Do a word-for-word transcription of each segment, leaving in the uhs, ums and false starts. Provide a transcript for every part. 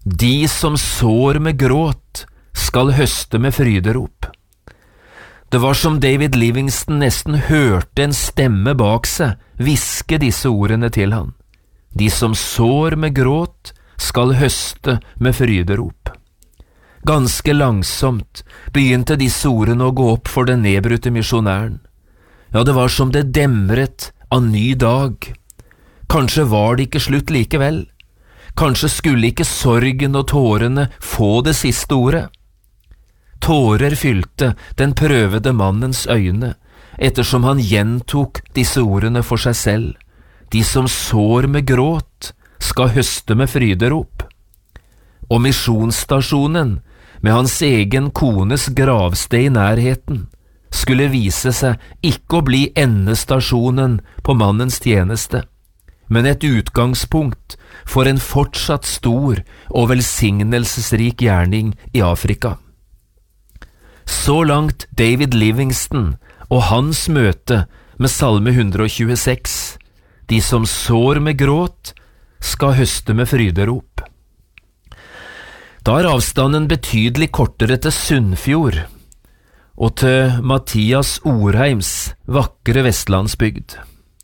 De som sår med gråt skal høste med fryderop. Det var som David Livingstone nesten hørte en stemme bak seg hviske disse ordene til han. De som sår med gråt skal høste med fryderop. Ganske langsomt begynte disse ordene å gå opp for den nedbrutte misjonæren. Ja, det var som det demret av ny dag. Kanskje var det ikke slutt likevel. Kanskje skulle ikke sorgen og tårene få det siste ordet. Tårer fylte den prøvede mannens øyne, ettersom han gjentok disse ordene for seg selv. De som sår med gråt skal høste med fryderop. Og misjonsstasjonen, med hans egen kones gravsted i nærheten, skulle vise seg ikke å bli endestasjonen på mannens tjeneste, men et utgangspunkt for en fortsatt stor og velsignelsesrik gjerning i Afrika. Så langt David Livingstone og hans møte med Salme hundre og tjueseks. De som sår med gråt skal høste med fryderop. Da er avstanden betydelig kortere til Sunnfjord og til Mathias Orheims vakre vestlandsbygd.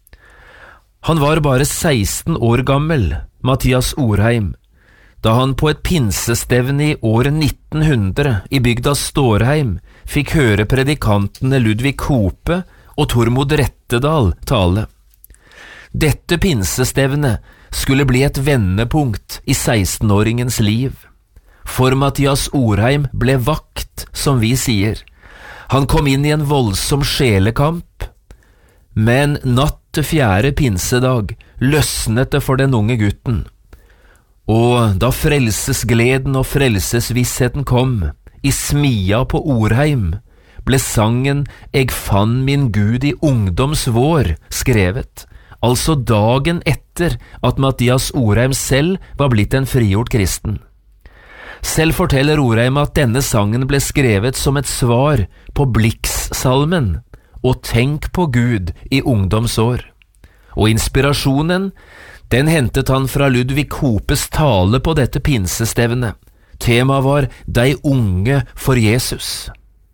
Han var bare seksten år gammel, Mathias Orheim, da han på et pinsestevne i året nitten hundre i bygda Stårheim fikk høre predikantene Ludvig Hope og Tormod Rettedal tale. Dette pinsestevnet skulle bli et vendepunkt i sekstenåringens liv. For Mathias Orheim ble vakt, som vi sier. Han kom inn i en voldsom sjelekamp, men natt til fjerde pinsedag løsnet det for den unge gutten. Og da frelsesgleden og frelsesvissheten kom, i smia på Orheim, ble sangen «Eg fann min Gud i ungdomsvår» skrevet, altså dagen etter at Mathias Orheim selv var blitt en frigjort kristen. Selv forteller Orheim at denne sangen ble skrevet som et svar på Blix-salmen «Og tenk på Gud i ungdomsår». Og inspirasjonen, den hentet han fra Ludvig Hopes tale på dette pinsestevnet. Temaet var «Dei unge for Jesus».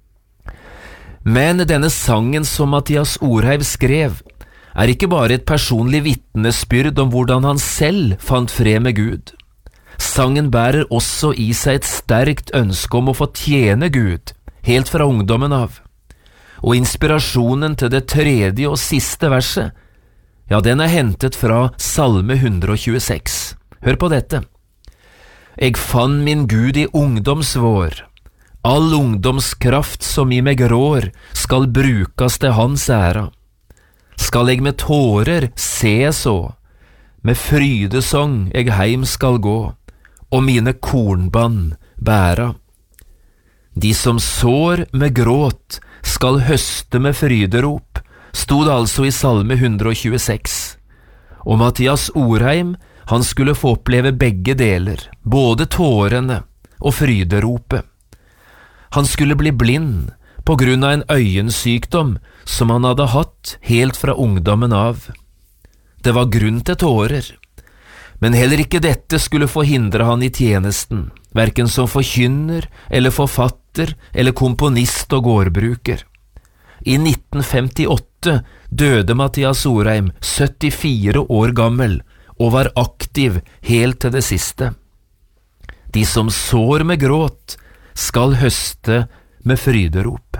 Men denne sangen som Mathias Orheim skrev, er ikke bare et personlig vitnesbyrd om hvordan han selv fant fred med Gud. Sangen bærer også i seg et sterkt ønske om å få tjene Gud, helt fra ungdommen av. Og inspirasjonen til det tredje og siste verset, ja, den er hentet fra Salme hundre og tjueseks. Hør på dette. «Eg fann min Gud i ungdomsvår. All ungdomskraft som i meg rår, skal brukas til hans æra. Skal eg med tårer se så, med frydesong eg heim skal gå, og mine kornband bæra. De som sår med gråt skal høste med fryderop», stod altså i Salme hundre og tjueseks. Og Mathias Orheim, han skulle få oppleve begge deler, både tårene og fryderopet. Han skulle bli blind på grunn av en øyensykdom som han hadde hatt helt fra ungdommen av. Det var grunn til tårer, men heller ikke dette skulle forhindre han i tjenesten, hverken som forkynner eller forfatter eller komponist og gårdbruker. I nitten femtiåtte døde Mathias Orheim, syttifire år gammel, og var aktiv helt til det siste. De som sår med gråt skal høste med fryderop.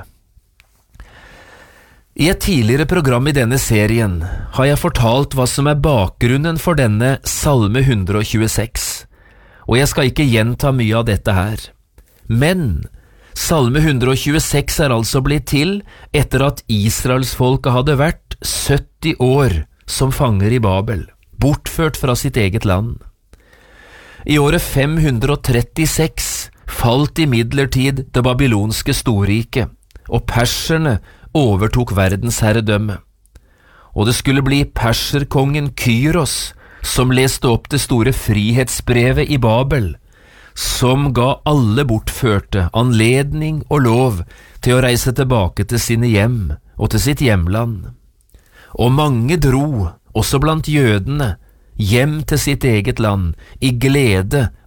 I et tidligere program i denne serien har jeg fortalt hva som er bakgrunnen for denne Salme hundre og tjueseks, og jeg skal ikke gjenta mye av dette her. Men Salme hundre og tjueseks er altså blitt til etter at Israelsfolket hadde vært sytti år som fanger i Babel, bortført fra sitt eget land. I året fem hundre og trettiseks falt imidlertid det babylonske storriket, og perserne overtok verdensherredømme. Og det skulle bli perserkongen Kyros som leste opp det store frihetsbrevet i Babel, som ga alle bortførte anledning og lov til å reise tilbake til sine hjem og til sitt hjemland. Og mange dro, også blant jødene, hjem til sitt eget land i glede